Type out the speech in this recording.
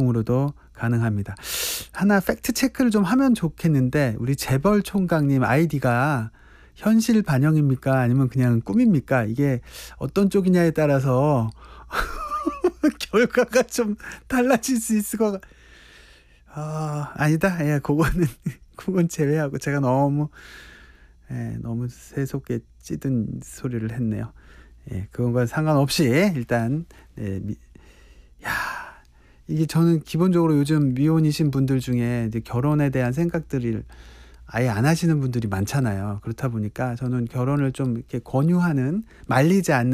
통으로도 가능합니다. 하나 팩트 체크를 좀 하면 좋겠는데, 우리 재벌 총각님 아이디가 현실 반영입니까? 아니면 그냥 꿈입니까? 이게 어떤 쪽이냐에 따라서 결과가 좀 달라질 수 있을 것 아니다. 예, 그건 제외하고 제가 너무 세속에 찌든 소리를 했네요. 예, 그건과 상관없이 일단 이게 저는 기본적으로 요즘 미혼이신 분들 중에 이제 결혼에 대한 생각들을 아예 안 하시는 분들이 많잖아요. 그렇다 보니까 저는 결혼을 좀 이렇게 권유하는, 말리지 않는